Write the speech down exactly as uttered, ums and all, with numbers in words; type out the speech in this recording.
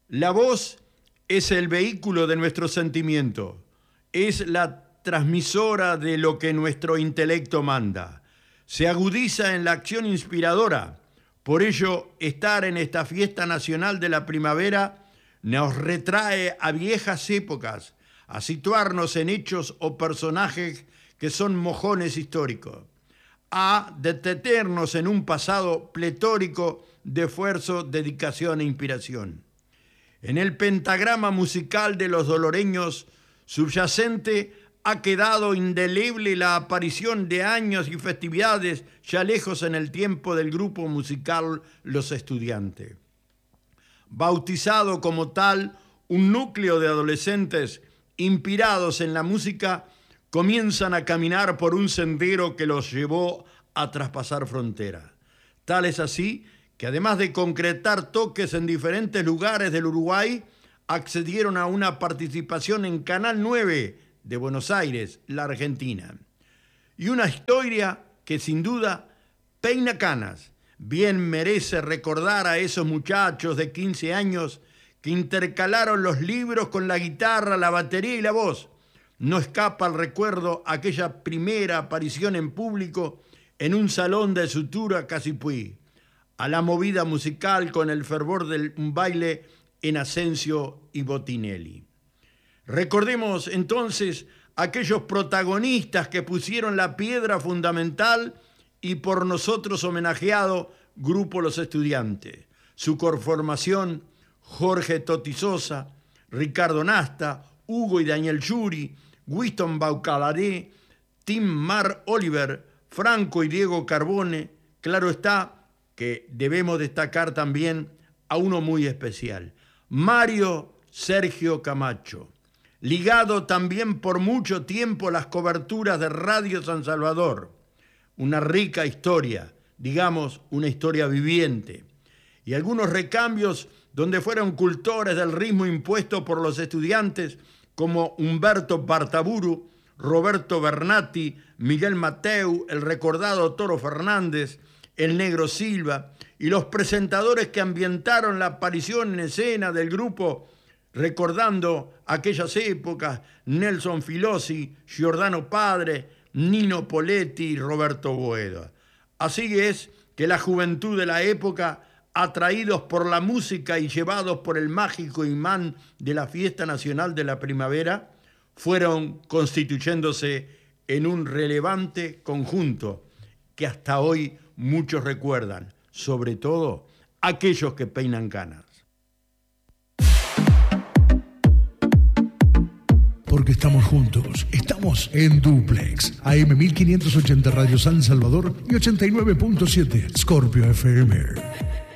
La voz es el vehículo de nuestro sentimiento, es la transmisora de lo que nuestro intelecto manda. Se agudiza en la acción inspiradora. Por ello, estar en esta fiesta nacional de la primavera nos retrae a viejas épocas, a situarnos en hechos o personajes que son mojones históricos, a detenernos en un pasado pletórico de esfuerzo, dedicación e inspiración. En el pentagrama musical de los doloreños subyacente ha quedado indeleble la aparición de años y festividades ya lejos en el tiempo del grupo musical Los Estudiantes. Bautizado como tal, un núcleo de adolescentes inspirados en la música comienzan a caminar por un sendero que los llevó a traspasar fronteras. Tal es así que además de concretar toques en diferentes lugares del Uruguay, accedieron a una participación en Canal nueve de Buenos Aires, la Argentina. Y una historia que sin duda peina canas. Bien merece recordar a esos muchachos de quince años que intercalaron los libros con la guitarra, la batería y la voz. No escapa al recuerdo aquella primera aparición en público en un salón de sutura Casipuí, a la movida musical con el fervor de un baile en Asensio y Bottinelli. Recordemos entonces aquellos protagonistas que pusieron la piedra fundamental y por nosotros homenajeado Grupo Los Estudiantes. Su conformación: Jorge Toti Sosa, Ricardo Nasta, Hugo y Daniel Yuri, Winston Baucalaré, Tim Mar Oliver, Franco y Diego Carbone. Claro está que debemos destacar también a uno muy especial, Mario Sergio Camacho, ligado también por mucho tiempo a las coberturas de Radio San Salvador. Una rica historia, digamos, una historia viviente. Y algunos recambios donde fueron cultores del ritmo impuesto por los estudiantes, como Humberto Bartaburu, Roberto Bernati, Miguel Mateu, el recordado Toro Fernández, el Negro Silva, y los presentadores que ambientaron la aparición en escena del grupo, recordando aquellas épocas: Nelson Filosi, Giordano Padre, Nino Poletti y Roberto Boedo. Así es que la juventud de la época, atraídos por la música y llevados por el mágico imán de la Fiesta Nacional de la Primavera, fueron constituyéndose en un relevante conjunto que hasta hoy muchos recuerdan, sobre todo aquellos que peinan canas. Porque estamos juntos, estamos en Duplex, A M mil quinientos ochenta Radio San Salvador y ochenta y nueve punto siete Scorpio F M.